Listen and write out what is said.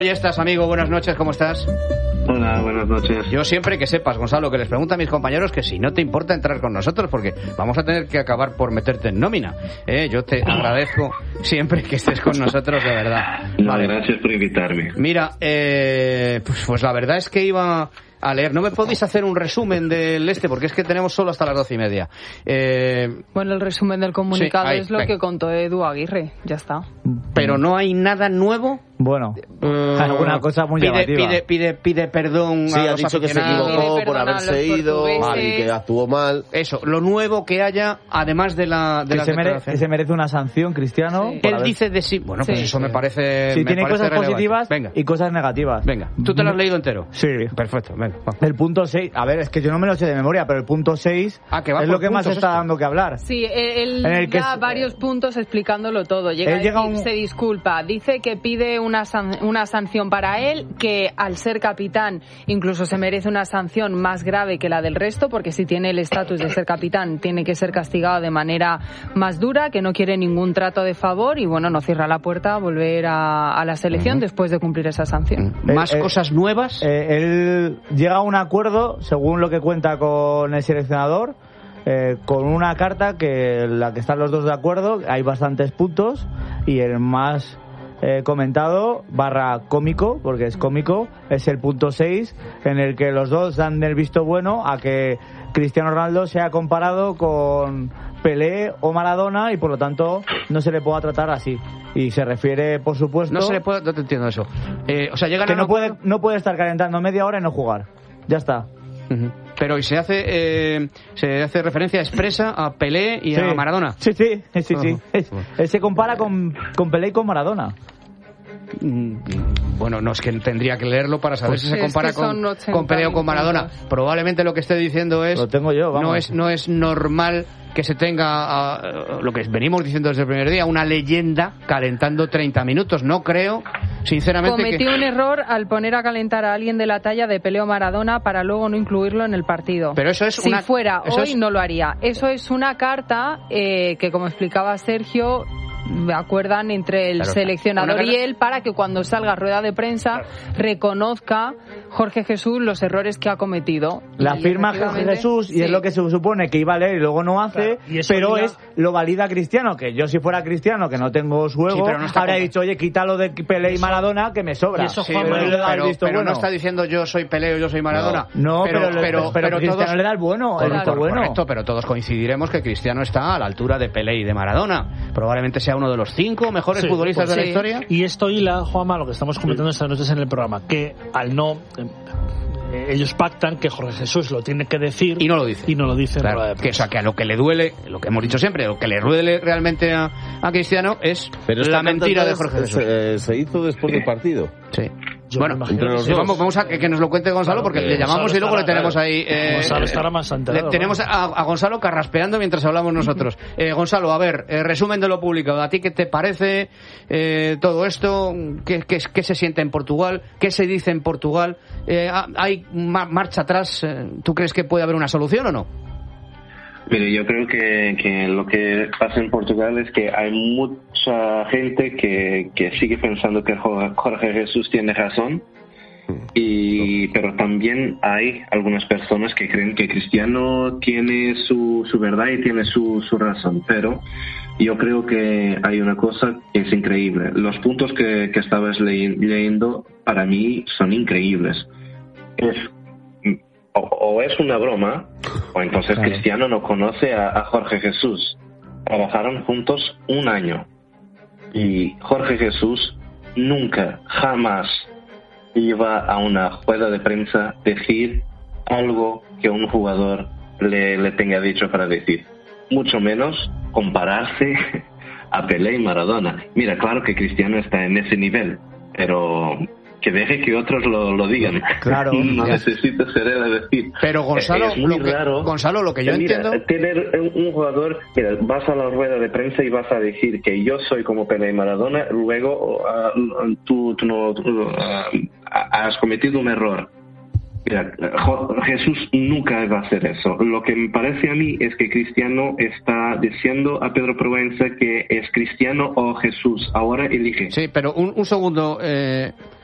Ya estás, amigo, buenas noches, ¿cómo estás? Hola, buenas noches. Yo siempre que sepas, Gonzalo, que les pregunto a mis compañeros que si no te importa entrar con nosotros, porque vamos a tener que acabar por meterte en nómina. Yo te agradezco siempre que estés con nosotros, de verdad. No, vale. Gracias por invitarme. Mira, pues la verdad es que iba a leer. ¿No me podéis hacer un resumen del porque es que tenemos solo hasta las 12:30? Bueno, el resumen del comunicado sí, es lo que contó Edu Aguirre, ya está. Pero no hay nada nuevo. Bueno, alguna cosa muy llamativa. Pide perdón sí, a ha los dicho que se equivocó por haberse ido y que actuó mal. Eso, lo nuevo que haya, además de la que se merece una sanción, Cristiano. Sí. Él dice de sí. Bueno, pues eso me parece. Sí, tiene cosas relevante. positivas y cosas negativas. Venga, ¿tú te lo has leído entero? Sí. Perfecto, venga. El punto 6, a ver, es que yo no me lo sé de memoria, pero el punto 6 es lo que más está dando que hablar. Sí, él da varios puntos explicándolo todo. Se disculpa, dice que pide una sanción para él, que al ser capitán incluso se merece una sanción más grave que la del resto, porque si tiene el estatus de ser capitán tiene que ser castigado de manera más dura, que no quiere ningún trato de favor y bueno, no cierra la puerta a volver a la selección después de cumplir esa sanción. ¿Más cosas nuevas? Él llega a un acuerdo, según lo que cuenta con el seleccionador, con una carta que la que están los dos de acuerdo, hay bastantes puntos y el más comentado / cómico, porque es cómico, es el punto 6, en el que los dos dan el visto bueno a que Cristiano Ronaldo sea comparado con Pelé o Maradona y por lo tanto no se le pueda tratar así. Y se refiere, por supuesto... No te entiendo eso. O sea, llegan que no puede estar calentando media hora y no jugar. Ya está. Pero ¿y se hace referencia expresa a Pelé y a Maradona? Sí. Él se compara con Pelé y con Maradona. Bueno, no, es que tendría que leerlo para saber si se compara con Pelé o con Maradona. Probablemente lo que esté diciendo es... Lo tengo yo, vamos. No es normal que se tenga, lo que venimos diciendo desde el primer día, una leyenda calentando 30 minutos. No creo, sinceramente... Cometió un error al poner a calentar a alguien de la talla de Pelé o Maradona para luego no incluirlo en el partido. Pero eso es si fuera hoy no lo haría. Eso es una carta que, como explicaba Sergio, acuerdan entre el seleccionador y él para que cuando salga rueda de prensa reconozca Jorge Jesús los errores que ha cometido. La firma Jorge Jesús y es lo que se supone que iba a leer y luego no hace, pero lo valida Cristiano, que yo si fuera Cristiano, que no tengo su ego, habría dicho, oye, quítalo de Pelé y Maradona que me sobra. Pero no está diciendo yo soy Pelé o yo soy Maradona. No, pero Cristiano todos, le da el bueno. Correcto, pero todos coincidiremos que Cristiano está a la altura de Pelé y de Maradona. Probablemente sea uno de los 5 mejores futbolistas de la historia. Y esto hila, Juanma, lo que estamos comentando estas noches en el programa, que al no... ellos pactan que Jorge Jesús lo tiene que decir y no lo dice. Claro, que a lo que le duele, lo que hemos dicho siempre, lo que le duele realmente a Cristiano es la mentira de Jorge Jesús. Se hizo después del partido. Sí. Bueno, vamos a que nos lo cuente Gonzalo, porque le llamamos y luego le tenemos ahí... Gonzalo estará más enterado. Tenemos a Gonzalo carraspeando mientras hablamos nosotros. Gonzalo, a ver, resumen de lo publicado. ¿A ti qué te parece todo esto? ¿Qué se siente en Portugal? ¿Qué se dice en Portugal? ¿Hay marcha atrás? ¿Tú crees que puede haber una solución o no? Mire, yo creo que lo que pasa en Portugal es que hay mucha gente que sigue pensando que Jorge Jesús tiene razón, pero también hay algunas personas que creen que Cristiano tiene su verdad y tiene su razón, pero yo creo que hay una cosa que es increíble. Los puntos que estabas leyendo para mí son increíbles. O es una broma, o entonces Cristiano no conoce a Jorge Jesús. Trabajaron juntos 1 año. Y Jorge Jesús nunca, jamás iba a una rueda de prensa decir algo que un jugador le tenga dicho para decir. Mucho menos compararse a Pelé y Maradona. Mira, claro que Cristiano está en ese nivel, pero... que deje que otros lo digan. Claro. No necesita ser él a decir. Pero Gonzalo, es muy raro. Gonzalo, lo que yo entiendo... Tener un jugador... Mira, vas a la rueda de prensa y vas a decir que yo soy como Pelé y Maradona, luego tú has cometido un error. Mira, Jesús nunca va a hacer eso. Lo que me parece a mí es que Cristiano está diciendo a Pedro Proenza que es Cristiano o Jesús. Ahora elige. Sí, pero un segundo...